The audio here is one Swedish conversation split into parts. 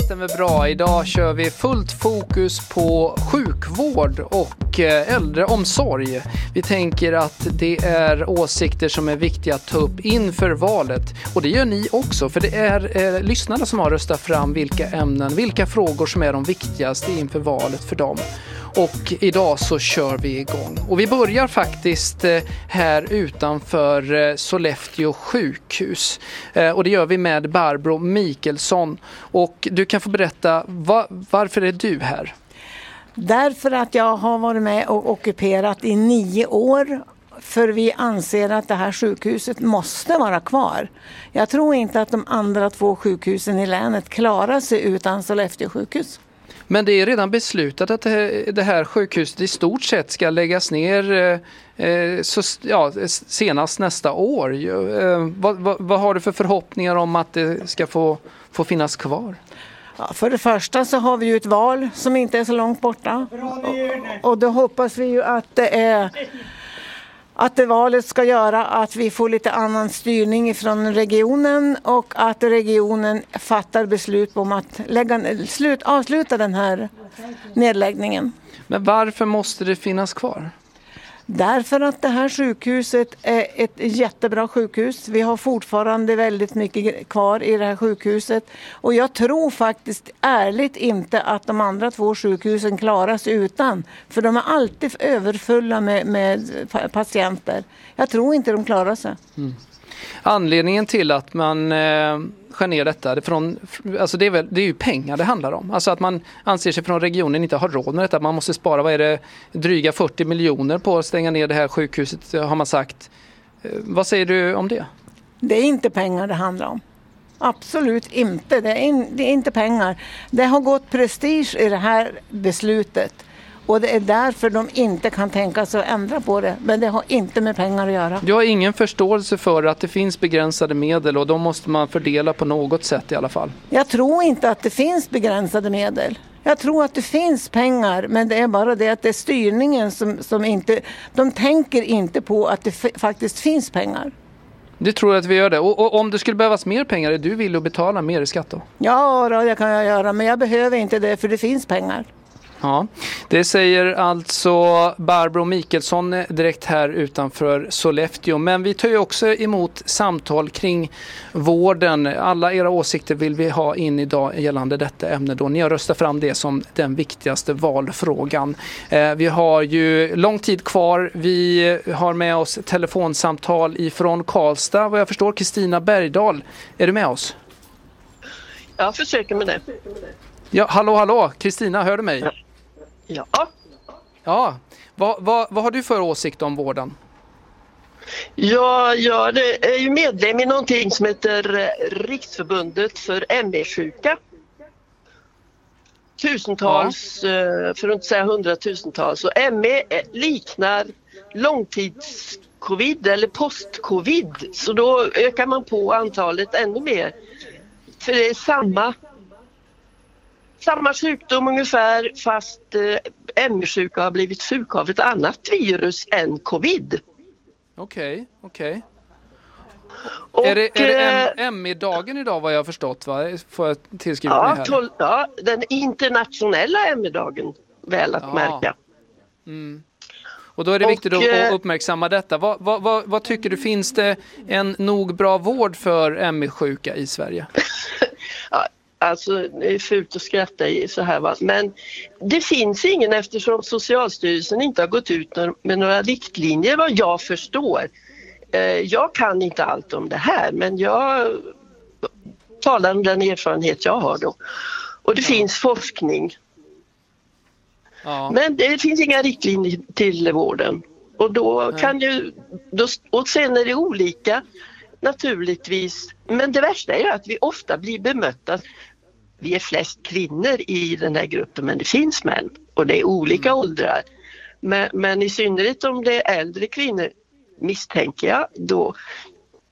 stämmer bra. Idag kör vi fullt fokus på sjukvård och äldreomsorg. Vi tänker att det är åsikter som är viktiga att ta upp inför valet. Och det gör ni också, för det är lyssnarna som har röstat fram vilka ämnen, vilka frågor som är de viktigaste inför valet för dem. Och idag så kör vi igång. Och vi börjar faktiskt här utanför Sollefteå sjukhus. Och det gör vi med Barbro Mikkelsson. Och du kan få berätta, varför är du här? Därför att jag har varit med och ockuperat i 9 år. För vi anser att det här sjukhuset måste vara kvar. Jag tror inte att de andra 2 sjukhusen i länet klarar sig utan Sollefteå sjukhus. Men det är redan beslutat att det här sjukhuset i stort sett ska läggas ner senast nästa år. Vad har du för förhoppningar om att det ska få finnas kvar? Ja, för det första så har vi ju ett val som inte är så långt borta. Och då hoppas vi ju att det valet ska göra att vi får lite annan styrning från regionen och att regionen fattar beslut om att avsluta den här nedläggningen. Men varför måste det finnas kvar? Därför att det här sjukhuset är ett jättebra sjukhus. Vi har fortfarande väldigt mycket kvar i det här sjukhuset. Och jag tror faktiskt ärligt inte att de andra 2 sjukhusen klaras utan. För de är alltid överfulla med patienter. Jag tror inte de klarar sig. Mm. Anledningen till att man skär ner detta, det är ju pengar det handlar om. Alltså att man anser sig från regionen inte har råd med detta. Man måste spara, dryga 40 miljoner på att stänga ner det här sjukhuset, har man sagt. Vad säger du om det? Det är inte pengar det handlar om. Absolut inte. Det är inte pengar. Det har gått prestige i det här beslutet. Och det är därför de inte kan tänka sig att ändra på det. Men det har inte med pengar att göra. Jag har ingen förståelse för att det finns begränsade medel och då måste man fördela på något sätt i alla fall. Jag tror inte att det finns begränsade medel. Jag tror att det finns pengar, men det är bara det att det är styrningen som inte... De tänker inte på att det faktiskt finns pengar. Du tror att vi gör det. Och om det skulle behövas mer pengar, är du villig att betala mer i skatt då? Ja, det kan jag göra. Men jag behöver inte det för det finns pengar. Ja, det säger alltså Barbro Mikkelsson direkt här utanför Sollefteå. Men vi tar ju också emot samtal kring vården. Alla era åsikter vill vi ha in idag gällande detta ämne då. Ni har röstat fram det som den viktigaste valfrågan. Vi har ju lång tid kvar. Vi har med oss telefonsamtal ifrån Karlstad. Vad jag förstår, Kristina Bergdahl. Är du med oss? Jag försöker med det. Ja, hallå, Kristina, hör du mig? Ja. Ja, vad har du för åsikt om vården? Jag är ju medlem i någonting som heter Riksförbundet för ME-sjuka. Tusentals, för att inte säga 100-tusentals. Och ME liknar långtids-covid eller post-covid. Så då ökar man på antalet ännu mer. För det är samma sjukdom ungefär, fast ME-sjuka har blivit sjuka av ett annat virus än covid. Okej. Är det ME-dagen idag vad jag har förstått, va? Får jag tillskriva mig här? Ja, den internationella ME-dagen, väl att märka. Mm. Och då är det viktigt att uppmärksamma detta. Vad tycker du, finns det en nog bra vård för ME-sjuka i Sverige? Ja. Alltså det är fult att skratta i så här, va? Men det finns ingen eftersom Socialstyrelsen inte har gått ut med några riktlinjer vad jag förstår. Jag kan inte allt om det här, men jag talar om den erfarenhet jag har då. Och det finns forskning. Ja. Men det finns inga riktlinjer till vården. Och då och sen är det olika naturligtvis. Men det värsta är att vi ofta blir bemötta. Vi är flest kvinnor i den här gruppen, men det finns män. Och det är olika åldrar. Men i synnerhet om det är äldre kvinnor, misstänker jag, då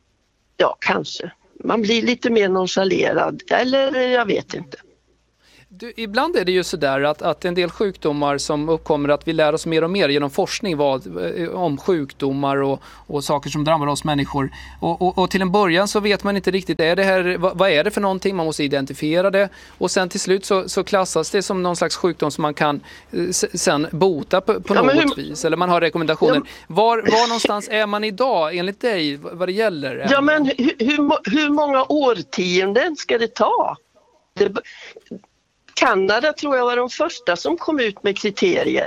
kanske. Man blir lite mer nonchalerad, eller jag vet inte. Ibland är det ju sådär att en del sjukdomar som uppkommer, att vi lär oss mer och mer genom forskning om sjukdomar och saker som drabbar oss människor. Och till en början så vet man inte riktigt, vad är det för någonting? Man måste identifiera det. Och sen till slut så klassas det som någon slags sjukdom som man kan sen bota på något vis. Eller man har rekommendationer. Var någonstans är man idag enligt dig vad det gäller? Ja, men hur många årtionden ska det ta? Kanada tror jag var de första som kom ut med kriterier.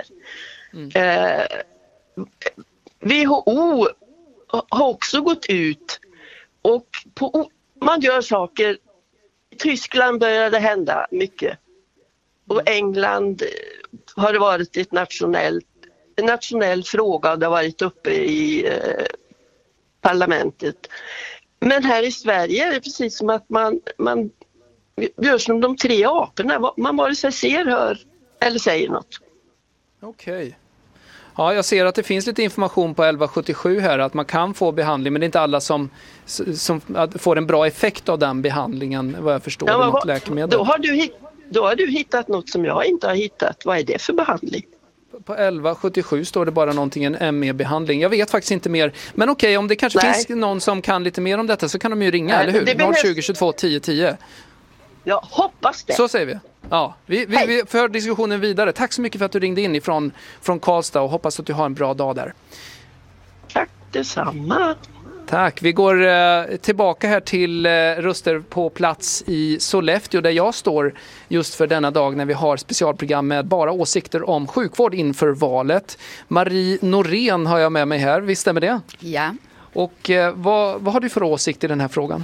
WHO har också gått ut och man gör saker. I Tyskland började det hända mycket. Och England har det varit en nationell fråga och det har varit uppe i parlamentet. Men här i Sverige är det precis som att man gör som de 3 aporna. Man vare sig ser, hör eller säger något. Okej. Ja, jag ser att det finns lite information på 1177 här att man kan få behandling, men det är inte alla som får en bra effekt av den behandlingen, vad jag förstår, med något läkemedel. Då har du hittat något som jag inte har hittat. Vad är det för behandling? På 1177 står det bara någonting, en ME-behandling. Jag vet faktiskt inte mer. Men okej, om det kanske finns någon som kan lite mer om detta så kan de ju ringa, eller hur? 020 22 10 10. Jag hoppas det. Så säger vi. Ja, vi för diskussionen vidare. Tack så mycket för att du ringde in från Karlstad och hoppas att du har en bra dag där. Tack detsamma. Tack. Vi går tillbaka här till röster på plats i Sollefteå där jag står just för denna dag när vi har specialprogram med bara åsikter om sjukvård inför valet. Marie Norén har jag med mig här. Visst stämmer det? Ja. Och vad har du för åsikt i den här frågan?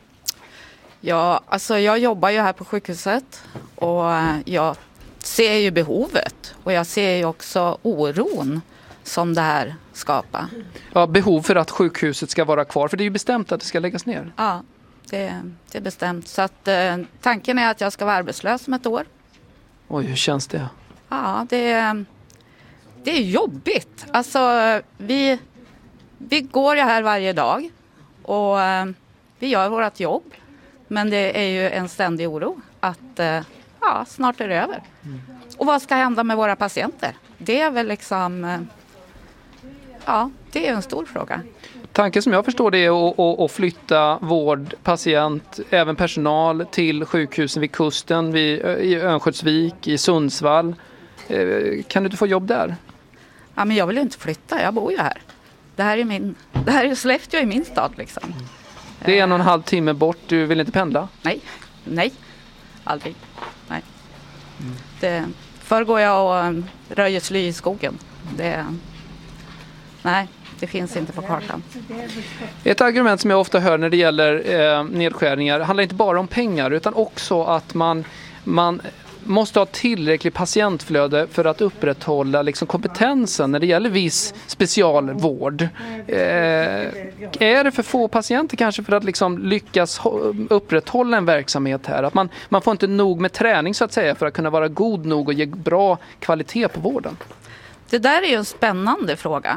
Ja, alltså jag jobbar ju här på sjukhuset och jag ser ju behovet och jag ser ju också oron som det här skapar. Ja, behov för att sjukhuset ska vara kvar, för det är ju bestämt att det ska läggas ner. Ja, det är bestämt. Så att tanken är att jag ska vara arbetslös om ett år. Oj, hur känns det? Ja, det är jobbigt. Alltså vi går ju här varje dag och vi gör vårt jobb. Men det är ju en ständig oro att snart är det över. Och vad ska hända med våra patienter? Det är väl liksom, det är en stor fråga. Tanken som jag förstår det är att flytta vård, patient, även personal till sjukhusen vid kusten, i Örnsköldsvik, i Sundsvall. Kan du inte få jobb där? Ja, men jag vill ju inte flytta, jag bor ju här. Det här är Sollefteå i min stad liksom. Det är 1,5 timme bort, du vill inte pendla? Nej, aldrig. Nej. Förr går jag och röjer sly i skogen. Det finns inte på kartan. Ett argument som jag ofta hör när det gäller nedskärningar handlar inte bara om pengar utan också att man måste ha tillräckligt patientflöde för att upprätthålla liksom kompetensen när det gäller viss specialvård. Är det för få patienter kanske för att liksom lyckas upprätthålla en verksamhet här? Att man får inte nog med träning så att säga för att kunna vara god nog och ge bra kvalitet på vården? Det där är ju en spännande fråga.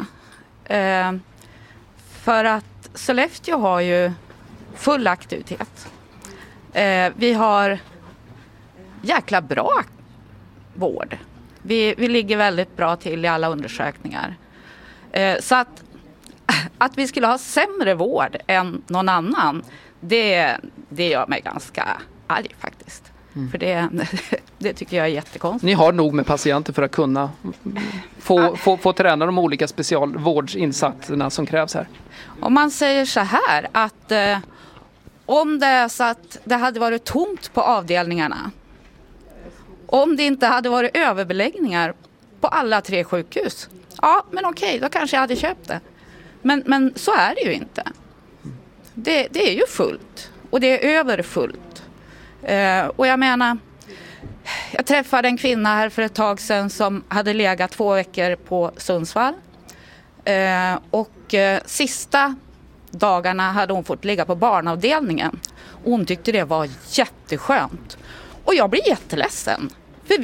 För att Sollefteå har ju full aktivitet. Vi har jäkla bra vård. Vi ligger väldigt bra till i alla undersökningar. Så att vi skulle ha sämre vård än någon annan, det gör mig ganska arg faktiskt. För det tycker jag är jättekonstigt. Ni har nog med patienter för att kunna få träna de olika specialvårdsinsatserna som krävs här. Om man säger så här att om det är så att det hade varit tomt på avdelningarna, om det inte hade varit överbeläggningar på alla 3 sjukhus, ja men okej, då kanske jag hade köpt det. Men så är det ju inte. Det är ju fullt och det är överfullt. Och jag menar, jag träffade en kvinna här för ett tag sedan som hade legat 2 veckor på Sundsvall. Och sista dagarna hade hon fått ligga på barnavdelningen. Och hon tyckte det var jätteskönt. Och jag blir jätteledsen. För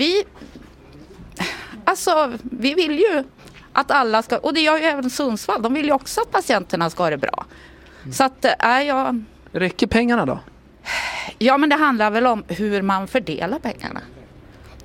vi vill ju att alla ska, och det gör ju även Sundsvall, de vill ju också att patienterna ska ha det bra. Så att Räcker pengarna då? Ja, men det handlar väl om hur man fördelar pengarna.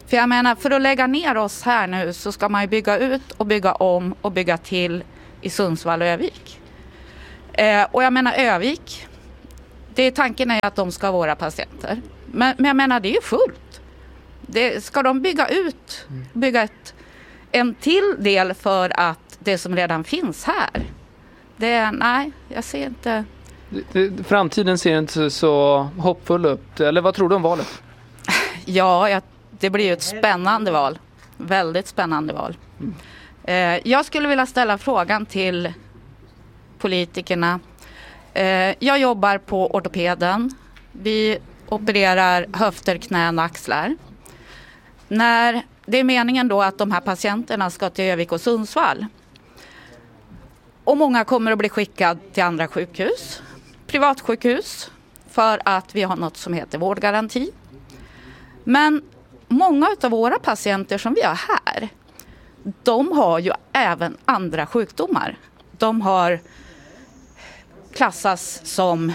För jag menar, för att lägga ner oss här nu så ska man ju bygga ut och bygga om och bygga till i Sundsvall och Övik. Och jag menar Övik, tanken är att de ska vara patienter. Men jag menar det är ju fullt. Ska de bygga en till del för att det som redan finns här? Nej, jag ser inte. Framtiden ser inte så hoppfull upp. Eller vad tror du om valet? Ja, det blir ju ett spännande val. Väldigt spännande val. Jag skulle vilja ställa frågan till politikerna. Jag jobbar på ortopeden. Vi opererar höfter, knän och axlar. När det är meningen då att de här patienterna ska till Övik och Sundsvall. Och många kommer att bli skickade till andra sjukhus. Privatsjukhus. För att vi har något som heter vårdgaranti. Men många av våra patienter som vi har här, de har ju även andra sjukdomar. De har klassas som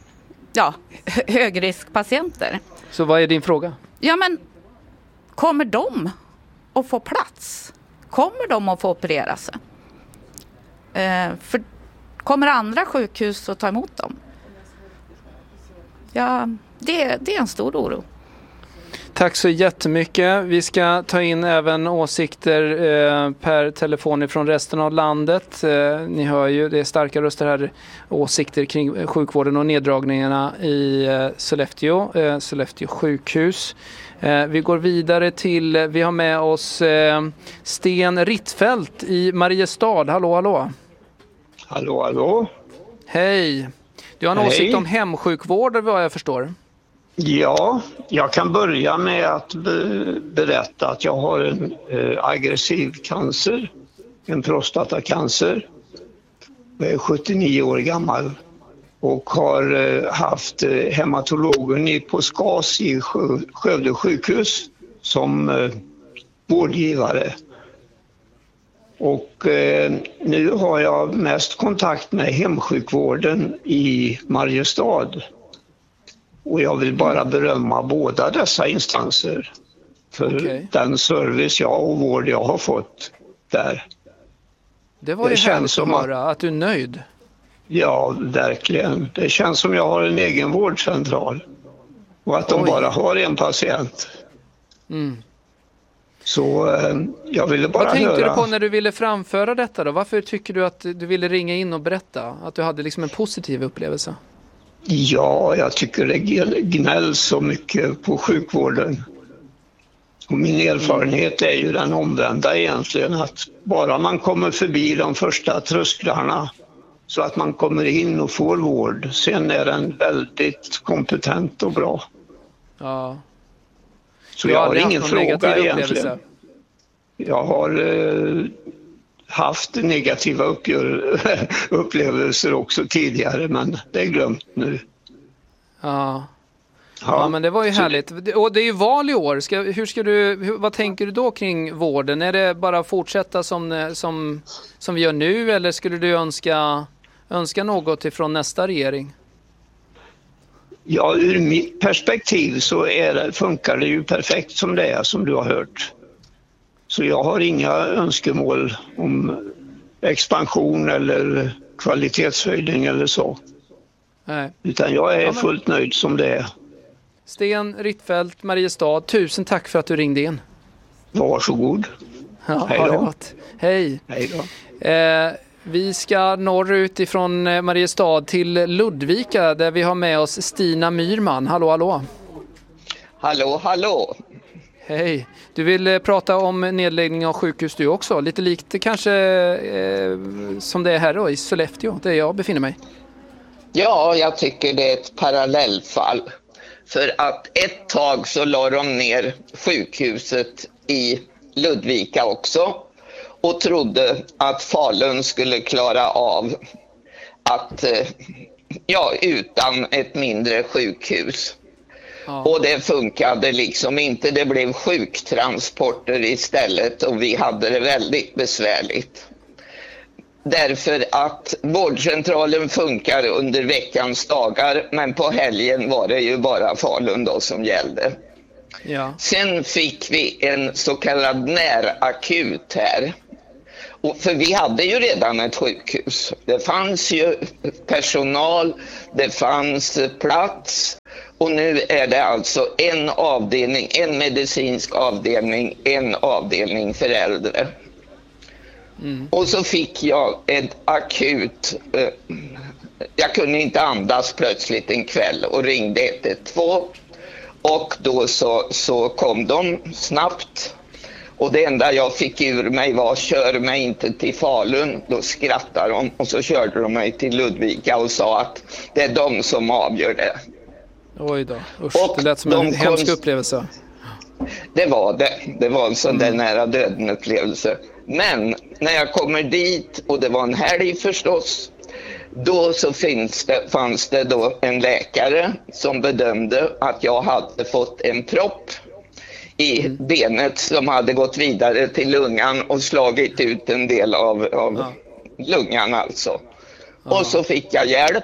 högriskpatienter. Så vad är din fråga? Ja, men kommer de att få plats? Kommer de att få operera sig? För kommer andra sjukhus att ta emot dem? Ja, det är en stor oro. Tack så jättemycket. Vi ska ta in även åsikter per telefon från resten av landet. Ni hör ju, det är starka röster här, åsikter kring sjukvården och neddragningarna i Sollefteå sjukhus. Vi går vidare vi har med oss Sten Rittfeldt i Mariestad. Hallå. Hallå. Hej. Du har en åsikt om hemsjukvård, vad jag förstår. Ja, jag kan börja med att berätta att jag har en aggressiv cancer, en prostatacancer. Jag är 79 år gammal och har haft hematologen på SKAS i Skövde sjukhus som vårdgivare. Och nu har jag mest kontakt med hemsjukvården i Mariestad. Och jag vill bara berömma båda dessa instanser för den service och vård jag har fått där. Det var ju härligt att höra att du är nöjd. Ja, verkligen. Det känns som jag har en egen vårdcentral och att de bara har en patient. Så jag ville bara höra. Vad tänkte du på när du ville framföra detta då? Varför tycker du att du ville ringa in och berätta att du hade liksom en positiv upplevelse? Ja, jag tycker det gnälls så mycket på sjukvården. Och min erfarenhet är ju den omvända egentligen, att bara man kommer förbi de första trösklarna så att man kommer in och får vård, sen är den väldigt kompetent och bra. Ja. Så jag har ingen fråga egentligen. Jag har haft negativa upplevelser också tidigare, men det är glömt nu. Ja, men det var ju härligt. Och det är ju val i år. Vad tänker du då kring vården? Är det bara att fortsätta som vi gör nu, eller skulle du önska något ifrån nästa regering? Ja, ur mitt perspektiv så funkar det ju perfekt som det är, som du har hört. Så jag har inga önskemål om expansion eller kvalitetshöjning eller så. Nej. Utan jag är fullt nöjd som det är. Sten Rittfeldt, Mariestad, tusen tack för att du ringde in. Varsågod. Ja, hej då. Hej. Hej då. Vi ska norrut ifrån Mariestad till Ludvika där vi har med oss Stina Myrman. Hallå. Hallå. Hej. Du vill prata om nedläggning av sjukhus du också. Lite likt kanske som det är här då, i Sollefteå, där jag befinner mig. Ja, jag tycker det är ett parallellfall. För att ett tag så la de ner sjukhuset i Ludvika också. Och trodde att Falun skulle klara av att, utan ett mindre sjukhus. Ja. Och det funkade liksom inte. Det blev sjuktransporter istället och vi hade det väldigt besvärligt. Därför att vårdcentralen funkar under veckans dagar, men på helgen var det ju bara Falun då som gällde. Ja. Sen fick vi en så kallad närakut här. Och för vi hade ju redan ett sjukhus. Det fanns ju personal, det fanns plats. Och nu är det alltså en avdelning, en medicinsk avdelning, en avdelning för äldre. Och så fick jag ett akut, jag kunde inte andas plötsligt en kväll och ringde 112. Och då så kom de snabbt. Och det enda jag fick ur mig var: kör mig inte till Falun. Då skrattade de och så körde de mig till Ludvika och sa att det är de som avgör det. Oj då, usch, det lät som en hemsk upplevelse. Det var det. Det var en sån där nära döden upplevelse. Men när jag kommer dit, och det var en helg förstås, då så fanns det då en läkare som bedömde att jag hade fått en propp i benet som hade gått vidare till lungan och slagit ut en del av lungan alltså. Och så fick jag hjälp.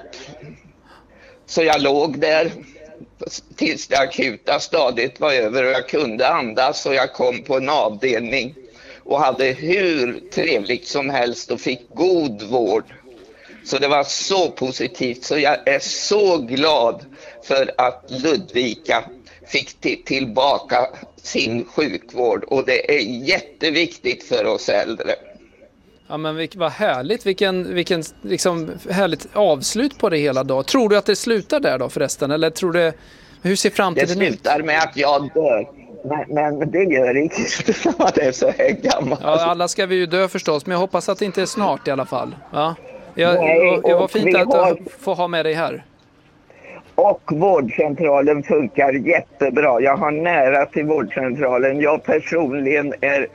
Så jag låg där tills det akuta stadiet var över och jag kunde andas, och jag kom på en avdelning och hade hur trevligt som helst och fick god vård. Så det var så positivt, så jag är så glad för att Ludvika fick tillbaka sin sjukvård, och det är jätteviktigt för oss äldre. Ja, men vad härligt, vilken liksom härligt avslut på det hela då. Tror du att det slutar där då förresten, eller tror du, hur ser framtiden ut? Det slutar med att jag dör. Men det gör inte att det är så här gammalt. Ja, alla ska vi ju dö förstås, men jag hoppas att det inte är snart i alla fall. Ja. Det var fint att få ha med dig här. Och vårdcentralen funkar jättebra. Jag har nära till vårdcentralen. Jag personligen är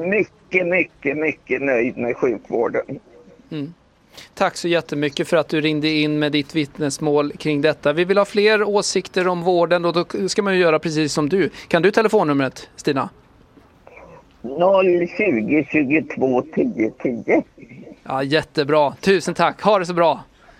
mycket nöjd med sjukvården. Tack så jättemycket för att du ringde in med ditt vittnesmål kring detta. Vi vill ha fler åsikter om vården, och då ska man ju göra precis som du. Kan du telefonnumret, Stina? 020 22 10 10. Ja, jättebra. Tusen tack. Ha det så bra.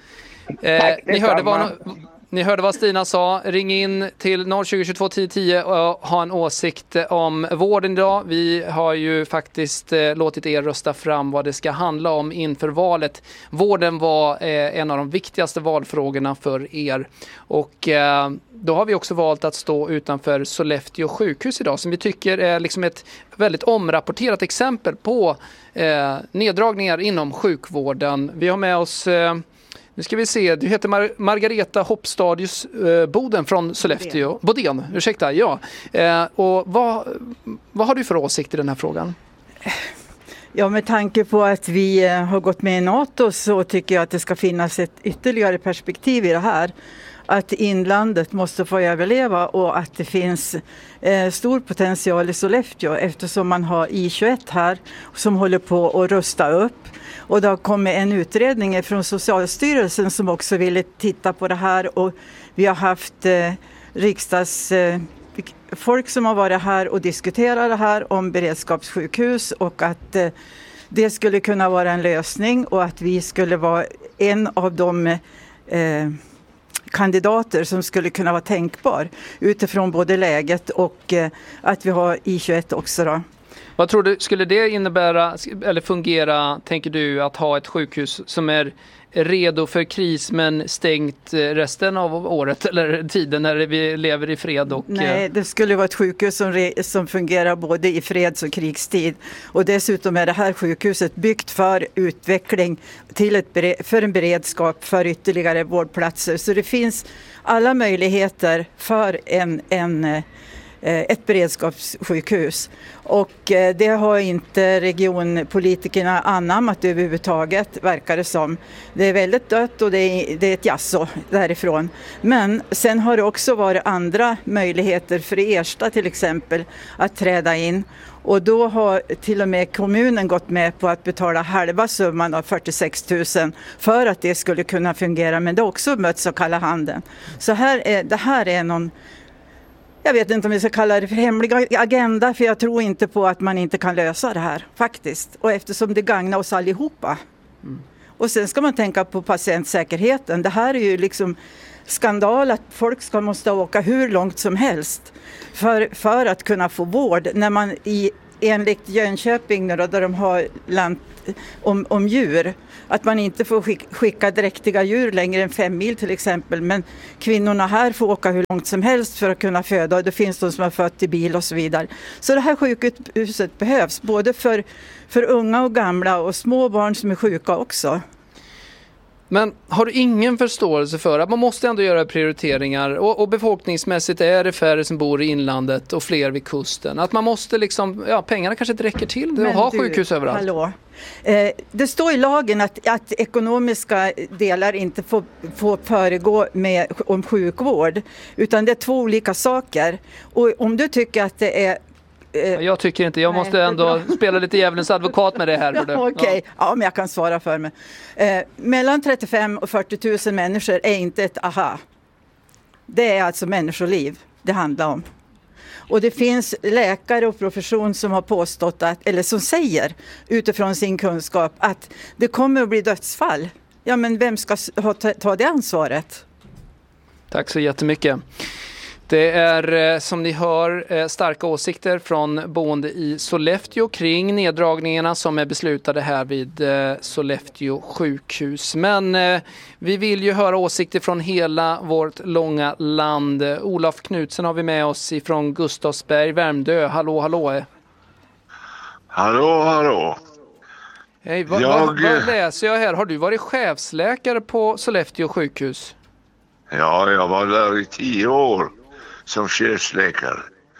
Ni hörde vad Stina sa. Ring in till 020 22 10 10 och ha en åsikt om vården idag. Vi har ju faktiskt låtit er rösta fram vad det ska handla om inför valet. Vården var en av de viktigaste valfrågorna för er. Och då har vi också valt att stå utanför Sollefteå sjukhus idag, som vi tycker är liksom ett väldigt omrapporterat exempel på neddragningar inom sjukvården. Vi har med oss... Nu ska vi se, du heter Margareta Hoppstadius Boden från Sollefteå. Bodén, ursäkta, ja. Och vad har du för åsikt i den här frågan? Ja, med tanke på att vi har gått med i NATO så tycker jag att det ska finnas ett ytterligare perspektiv i det här. Att inlandet måste få överleva och att det finns stor potential i Sollefteå eftersom man har I21 här som håller på att rusta upp. Och det har kommit en utredning från Socialstyrelsen som också ville titta på det här, och vi har haft folk som har varit här och diskuterat det här om beredskapssjukhus och att det skulle kunna vara en lösning och att vi skulle vara en av de kandidater som skulle kunna vara tänkbar utifrån både läget och att vi har I21 också då. Vad tror du, skulle det innebära eller fungera, tänker du, att ha ett sjukhus som är redo för kris men stängt resten av året eller tiden när vi lever i fred? Nej, det skulle vara ett sjukhus som fungerar både i freds- och krigstid. Och dessutom är det här sjukhuset byggt för utveckling för en beredskap för ytterligare vårdplatser. Så det finns alla möjligheter för ett beredskapssjukhus. Och det har inte regionpolitikerna anammat överhuvudtaget, verkar det som. Det är väldigt dött och det är ett jasso därifrån. Men sen har det också varit andra möjligheter för Ersta till exempel att träda in. Och då har till och med kommunen gått med på att betala halva summan av 46 000 för att det skulle kunna fungera. Men det har också mötts av kalla handen. Så det här är någon... Jag vet inte om vi ska kalla det för hemlig agenda, för jag tror inte på att man inte kan lösa det här faktiskt. Och eftersom det gagnar oss allihopa. Och sen ska man tänka på patientsäkerheten. Det här är ju liksom skandal att folk måste åka hur långt som helst för att kunna få vård. När man enligt Jönköping där de har land om djur, att man inte får skicka dräktiga djur längre än 5 mil till exempel, men kvinnorna här får åka hur långt som helst för att kunna föda, och det finns de som har fött i bil och så vidare. Så det här sjukhuset behövs både för unga och gamla och små barn som är sjuka också. Men har du ingen förståelse för att man måste ändå göra prioriteringar och befolkningsmässigt är det färre som bor i inlandet och fler vid kusten? Att man måste liksom, pengarna kanske inte räcker till det och ha sjukhus överallt. Hallå. Det står i lagen att ekonomiska delar inte får föregå om sjukvård, utan det är 2 olika saker. Och om du tycker att det är jag tycker inte. Jag måste ändå spela lite djävulens advokat med det här. Okej. Ja, men jag kan svara för mig. Mellan 35 och 40 000 människor är inte ett aha. Det är alltså människoliv det handlar om. Och det finns läkare och profession som har påstått eller som säger utifrån sin kunskap att det kommer att bli dödsfall. Ja, men vem ska ta det ansvaret? Tack så jättemycket. Det är som ni hör starka åsikter från boende i Sollefteå kring neddragningarna som är beslutade här vid Sollefteå sjukhus. Men vi vill ju höra åsikter från hela vårt långa land. Olof Knutsen har vi med oss ifrån Gustavsberg, Värmdö. Hallå, hallå. Hallå. Hej, vad läser jag här? Har du varit chefsläkare på Sollefteå sjukhus? Ja, jag var där i 10 år. Som chefsläkare.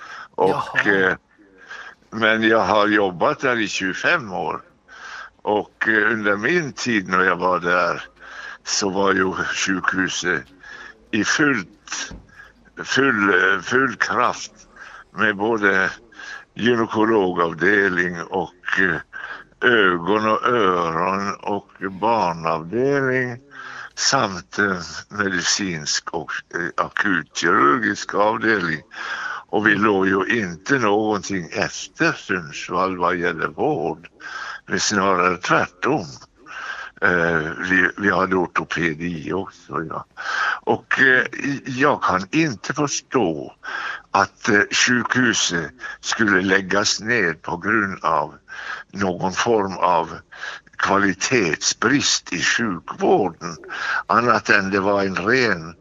Men jag har jobbat där i 25 år. Och under min tid när jag var där så var ju sjukhuset i full kraft med både gynekologavdelning och ögon och öron och barnavdelning samt medicinsk och akutkirurgisk avdelning. Och vi låg ju inte någonting efter Sundsvall vad gäller vård. Det är snarare tvärtom. Vi hade ortopedi också. Ja. Och jag kan inte förstå att sjukhuset skulle läggas ner på grund av någon form av kvalitetsbrist i sjukvården, annat än det var en ren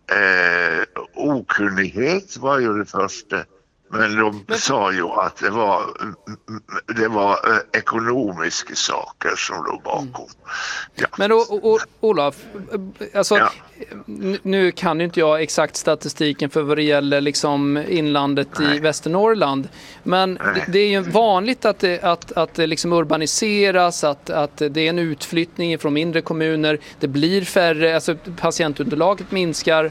okunnighet var ju det första. Men de sa ju att det var ekonomiska saker som låg bakom. Ja. Men Olof, alltså, nu kan ju inte jag exakt statistiken för vad det gäller liksom inlandet i Västernorrland. Men det är ju vanligt att det liksom urbaniseras, att det är en utflyttning från mindre kommuner. Det blir färre, alltså patientunderlaget minskar.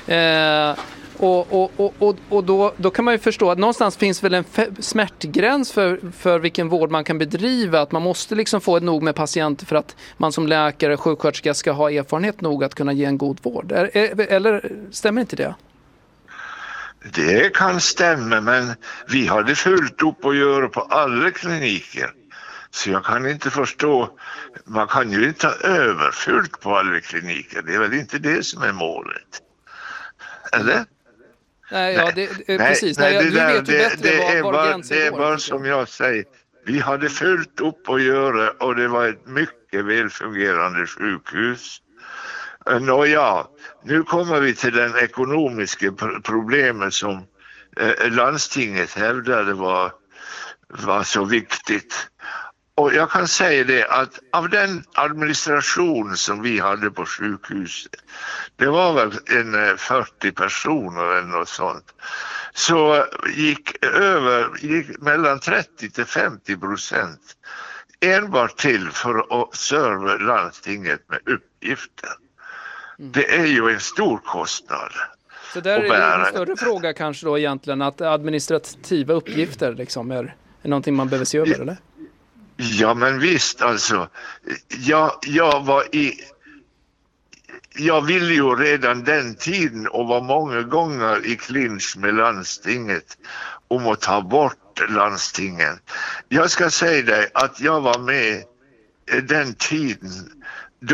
Och då kan man ju förstå att någonstans finns väl en smärtgräns för vilken vård man kan bedriva. Att man måste liksom få ett nog med patienter för att man som läkare och sjuksköterska ska ha erfarenhet nog att kunna ge en god vård. Eller stämmer inte det? Det kan stämma, men vi hade fullt upp att göra på alla kliniker. Så jag kan inte förstå, man kan ju inte ha överfullt på alla kliniker. Det är väl inte det som är målet. Eller? Nej, precis. Det är bara som jag säger. Vi hade fullt upp att göra och det var ett mycket välfungerande sjukhus. Nåja, nu kommer vi till den ekonomiska problemet som landstinget hävdade var så viktigt. Och jag kan säga det att av den administration som vi hade på sjukhuset, det var väl 40 personer eller något sånt, så gick mellan 30-50% enbart till för att serva landstinget med uppgifter. Det är ju en stor kostnad. Så där är det en större fråga kanske då egentligen, att administrativa uppgifter liksom är någonting man behöver se över, eller? Ja, men visst, alltså jag ville ju redan den tiden och var många gånger i clinch med landstinget om att ta bort landstingen. Jag ska säga dig att jag var med den tiden då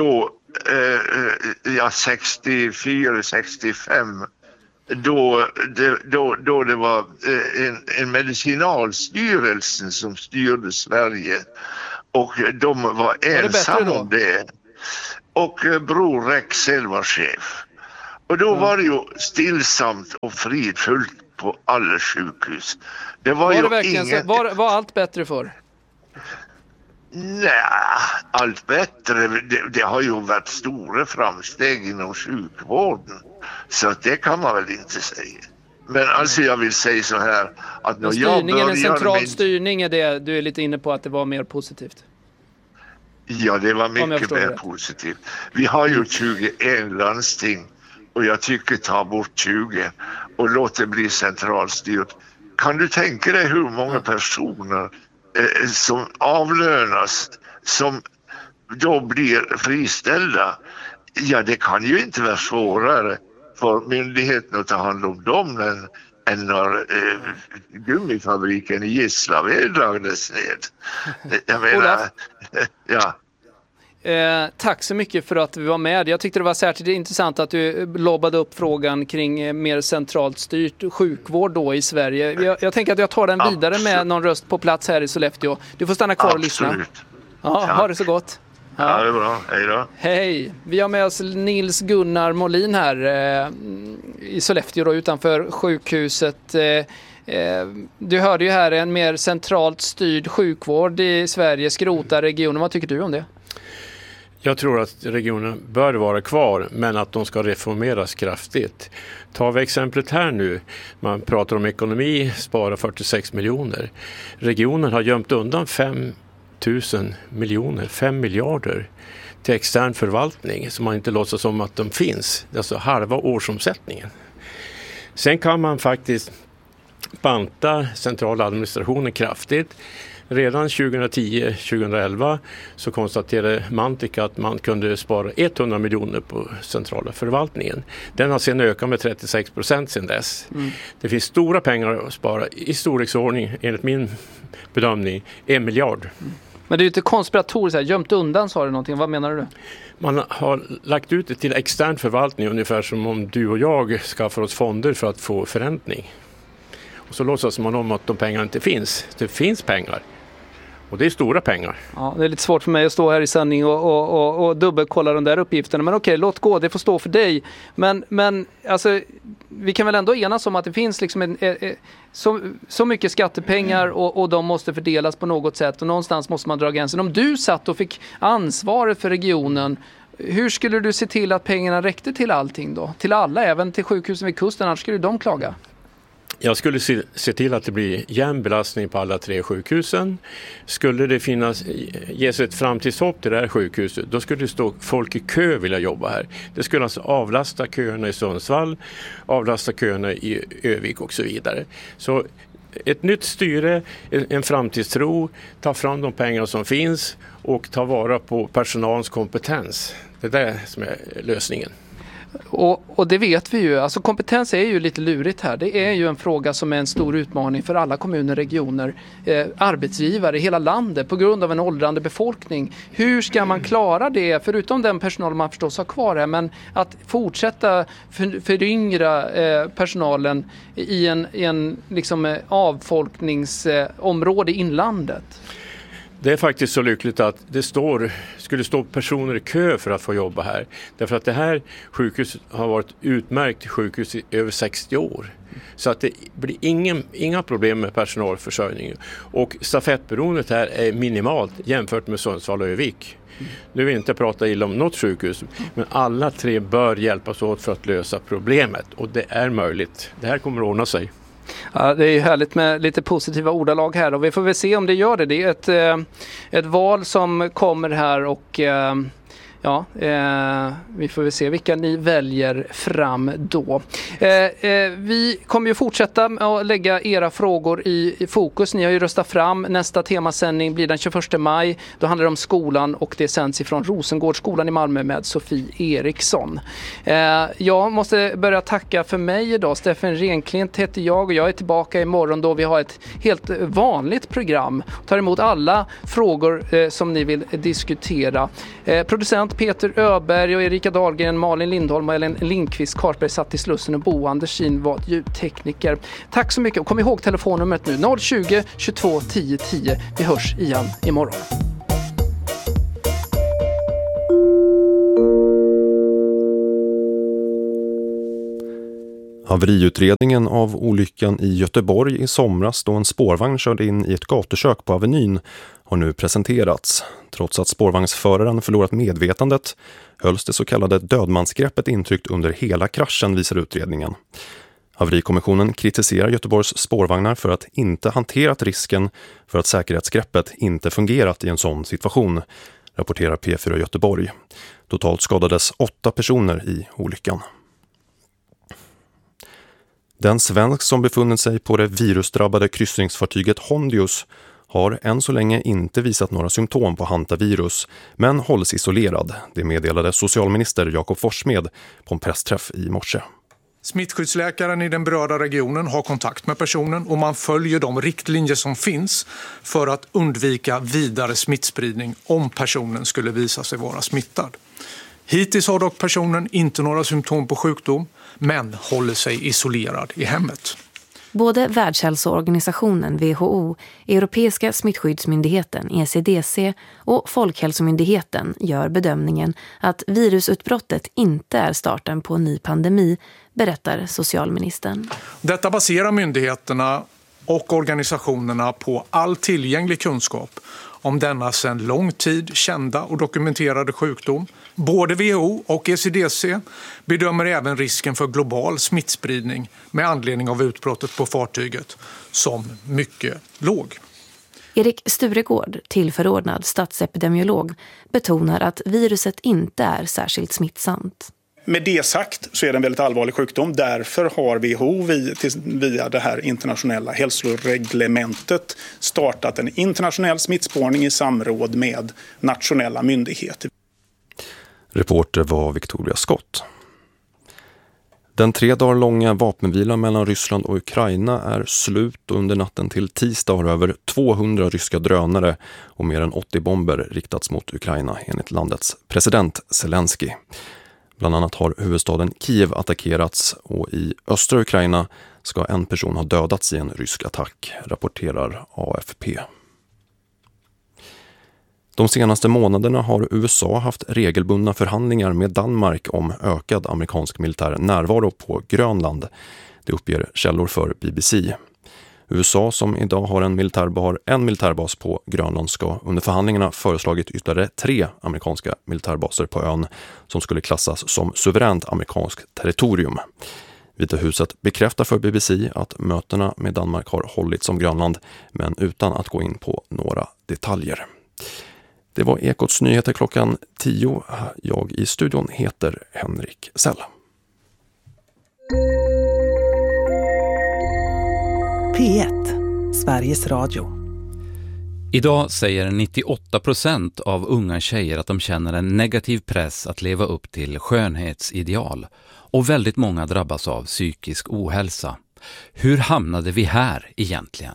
64, 65, då det var en medicinalstyrelse som styrde Sverige, och de var ensamma om det. Och Bror Rexed var chef. Och då var det ju stillsamt och fridfullt på alla sjukhus. Det var ju verkligen var allt bättre för? Nej, allt bättre. Det har ju varit stora framsteg inom sjukvården. Så att det kan man väl inte säga. Men alltså jag vill säga så här att när en central styrning är det du är lite inne på, att det var mer positivt. Ja, det var mycket mer positivt. Vi har ju 21 landsting, och jag tycker ta bort 20 och låt det bli centralstyrt. Kan du tänka dig hur många personer som avlönas som då blir friställda? Ja, det kan ju inte vara svårare för myndigheten att ta hand om dem än när gummifabriken i Gislaved lagdes ned. Jag menar, ja. Tack så mycket för att vi var med. Jag tyckte det var särskilt intressant att du lobbade upp frågan kring mer centralt styrt sjukvård då i Sverige. Jag tänker att jag tar den vidare med någon röst på plats här i Sollefteå. Du får stanna kvar och lyssna. Ja, ha det så gott. Ja, det är bra. Hej då. Hej. Vi har med oss Nils Gunnar Molin här i Sollefteå då, utanför sjukhuset. Du hörde ju här en mer centralt styrd sjukvård i Sverige, skrota regionen. Vad tycker du om det? Jag tror att regionen bör vara kvar, men att de ska reformeras kraftigt. Tar vi exemplet här nu, man pratar om ekonomi, spara 46 miljoner. Regionen har gömt undan 5 miljarder till extern förvaltning som man inte låtsas om att de finns. Det är alltså halva årsomsättningen. Sen kan man faktiskt banta centrala administrationen kraftigt. Redan 2010-2011 så konstaterade Mantica att man kunde spara 100 miljoner på centrala förvaltningen. Den har sedan ökat med 36% sedan dess. Det finns stora pengar att spara, i storleksordning enligt min bedömning 1 miljard. Men det är ju inte konspiratoriskt här, gömt undan sa du någonting, vad menar du? Man har lagt ut det till extern förvaltning ungefär som om du och jag skaffar oss fonder för att få förräntning. Och så låtsas man om att de pengarna inte finns. Det finns pengar. Och det är stora pengar. Ja, det är lite svårt för mig att stå här i sändning och dubbelkolla de där uppgifterna. Men okej, låt gå. Det får stå för dig. Men alltså, vi kan väl ändå enas om att det finns liksom så mycket skattepengar och de måste fördelas på något sätt. Och någonstans måste man dra gränsen. Om du satt och fick ansvaret för regionen, hur skulle du se till att pengarna räckte till allting då? Till alla, även till sjukhusen vid kusten, annars skulle de klaga. Jag skulle se till att det blir jämn belastning på alla 3 sjukhusen. Skulle det ges ett framtidshopp till det här sjukhuset, då skulle det stå folk i kö vilja jobba här. Det skulle alltså avlasta köerna i Sundsvall, avlasta köerna i Övik och så vidare. Så ett nytt styre, en framtidstro, ta fram de pengar som finns och ta vara på personalens kompetens. Det är det som är lösningen. Och det vet vi ju, alltså kompetens är ju lite lurigt här. Det är ju en fråga som är en stor utmaning för alla kommuner, regioner, arbetsgivare i hela landet på grund av en åldrande befolkning. Hur ska man klara det, förutom den personal man förstås har kvar här, men att fortsätta föryngra personalen i en liksom avfolkningsområde i inlandet? Det är faktiskt så lyckligt att det skulle stå personer i kö för att få jobba här. Därför att det här sjukhuset har varit utmärkt sjukhus i över 60 år. Så att det blir inga problem med personalförsörjningen. Och stafettberoendet här är minimalt jämfört med Sundsvall och Övik. Nu vill jag inte prata illa om något sjukhus, men alla 3 bör hjälpas åt för att lösa problemet. Och det är möjligt. Det här kommer att ordna sig. Ja, det är ju härligt med lite positiva ordalag här och vi får väl se om det gör det. Det är ett val som kommer här och vi får väl se vilka ni väljer fram då. Vi kommer ju fortsätta att lägga era frågor i fokus. Ni har ju röstat fram. Nästa temasändning blir den 21 maj. Då handlar det om skolan och det sänds ifrån Rosengårdsskolan i Malmö med Sofie Eriksson. Jag måste börja tacka för mig idag. Steffen Renklint heter jag och jag är tillbaka imorgon då vi har ett helt vanligt program. Tar emot alla frågor som ni vill diskutera. Producent producent Peter Öberg och Erika Dahlgren, Malin Lindholm och Ellen Lindqvist Karlberg satt i Slussen och Bo Andersin var ljudtekniker. Tack så mycket och kom ihåg telefonnumret nu 020 22 10 10. Vi hörs igen imorgon. Haveriutredningen av olyckan i Göteborg i somras då en spårvagn körde in i ett gatukök på Avenyn har nu presenterats. Trots att spårvagnsföraren förlorat medvetandet hölls det så kallade dödmansgreppet intryckt under hela kraschen, visar utredningen. Haverikommissionen kritiserar Göteborgs spårvagnar för att inte hanterat risken för att säkerhetsgreppet inte fungerat i en sån situation, rapporterar P4 Göteborg. Totalt skadades 8 personer i olyckan. Den svensk som befunnit sig på det virusdrabbade kryssningsfartyget Hondius har än så länge inte visat några symptom på hantavirus, men hålls isolerad. Det meddelade socialminister Jakob Forssmed på en pressträff i morse. Smittskyddsläkaren i den berörda regionen har kontakt med personen och man följer de riktlinjer som finns för att undvika vidare smittspridning om personen skulle visa sig vara smittad. Hittills har dock personen inte några symptom på sjukdom, men håller sig isolerad i hemmet. Både Världshälsoorganisationen WHO, Europeiska smittskyddsmyndigheten ECDC och Folkhälsomyndigheten gör bedömningen att virusutbrottet inte är starten på en ny pandemi, berättar socialministern. Detta baserar myndigheterna och organisationerna på all tillgänglig kunskap om denna sedan lång tid kända och dokumenterade sjukdom. Både WHO och ECDC bedömer även risken för global smittspridning med anledning av utbrottet på fartyget som mycket låg. Erik Sturegård, tillförordnad statsepidemiolog, betonar att viruset inte är särskilt smittsamt. Med det sagt så är det en väldigt allvarlig sjukdom. Därför har WHO via det här internationella hälsoreglementet startat en internationell smittspårning i samråd med nationella myndigheter. Reporter var Victoria Scott. Den 3 dagar långa vapenvilan mellan Ryssland och Ukraina är slut och under natten till tisdag har över 200 ryska drönare och mer än 80 bomber riktats mot Ukraina enligt landets president Zelensky. Bland annat har huvudstaden Kiev attackerats och i östra Ukraina ska en person ha dödats i en rysk attack, rapporterar AFP. De senaste månaderna har USA haft regelbundna förhandlingar med Danmark om ökad amerikansk militär närvaro på Grönland. Det uppger källor för BBC. USA, som idag har en militärbas på Grönland, ska under förhandlingarna föreslagit ytterligare 3 amerikanska militärbaser på ön som skulle klassas som suveränt amerikanskt territorium. Vita huset bekräftar för BBC att mötena med Danmark har hållits om Grönland, men utan att gå in på några detaljer. Det var Ekots nyheter klockan 10. Jag i studion heter Henrik Sell. P1, Sveriges Radio. Idag säger 98% av unga tjejer att de känner en negativ press att leva upp till skönhetsideal. Och väldigt många drabbas av psykisk ohälsa. Hur hamnade vi här egentligen?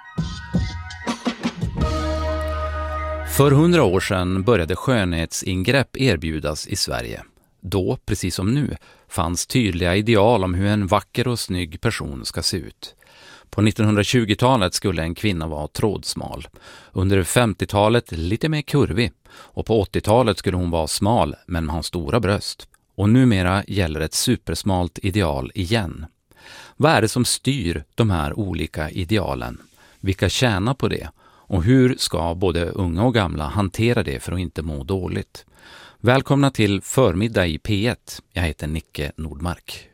För 100 år sedan började skönhetsingrepp erbjudas i Sverige. Då, precis som nu, fanns tydliga ideal om hur en vacker och snygg person ska se ut. På 1920-talet skulle en kvinna vara trådsmal. Under 50-talet lite mer kurvig. Och på 80-talet skulle hon vara smal men ha stora bröst. Och numera gäller ett supersmalt ideal igen. Vad är det som styr de här olika idealen? Vilka tjänar på det? Och hur ska både unga och gamla hantera det för att inte må dåligt? Välkomna till förmiddag i P1. Jag heter Nicke Nordmark.